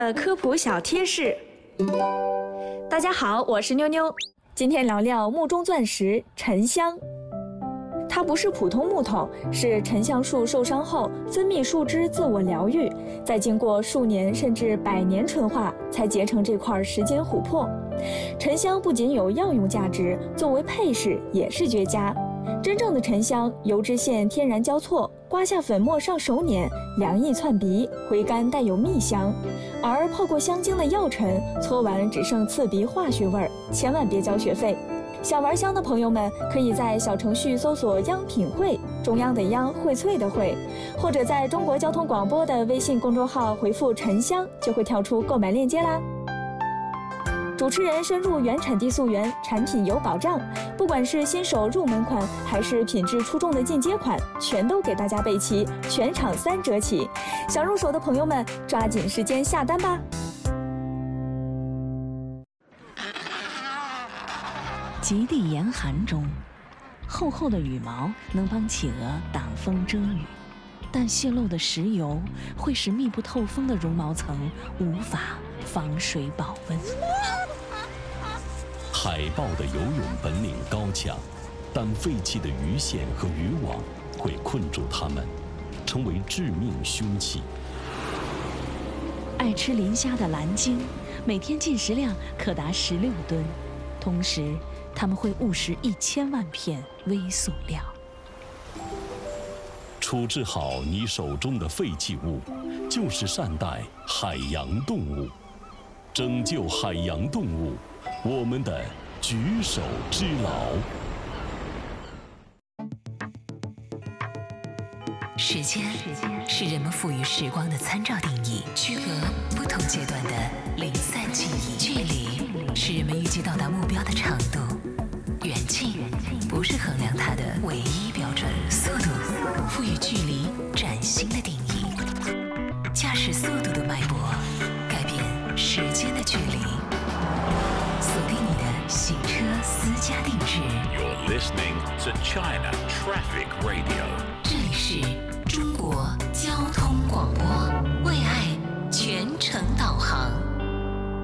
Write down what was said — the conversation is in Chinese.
科普小贴士。大家好，我是妞妞，今天聊聊木中钻石沉香。它不是普通木头，是沉香树受伤后分泌树脂自我疗愈，再经过数年甚至100年纯化，才结成这块时间琥珀。沉香不仅有药用价值，作为配饰也是绝佳。真正的沉香，油脂线天然交错，刮下粉末上手捻，凉意窜鼻，回甘带有蜜香。而泡过香精的药尘，搓完只剩刺鼻化学味儿，千万别交学费。想玩香的朋友们，可以在小程序搜索“央品汇”，中央的央，荟萃的荟，或者在中国交通广播的微信公众号回复“沉香”，就会跳出购买链接啦。主持人深入原产地溯源，产品有保障，不管是新手入门款，还是品质出众的进阶款，全都给大家备齐，全场3折起。想入手的朋友们，抓紧时间下单吧。 极地严寒中，厚厚的羽毛能帮企鹅挡风遮雨，但泄漏的石油会使密不透风的绒毛层无法防水保温。 海豹的游泳本领高强，但废弃的鱼线和渔网会困住它们，成为致命凶器。 爱吃磷虾的蓝鲸，每天进食量可达16吨，同时它们会误食1000万片微塑料。 处置好你手中的废弃物，就是善待海洋动物，拯救海洋动物，我们的举手之劳。 时间是人们赋予时光的参照定义，区隔不同阶段的零散记忆。距离是人们预计到达目标的长度，远近不是衡量它的唯一标准。速度赋予距离崭新的定义，驾驶速度的脉搏改变时间的距离。锁定你的行车私家定制。 You're listening to China Traffic Radio. 这里是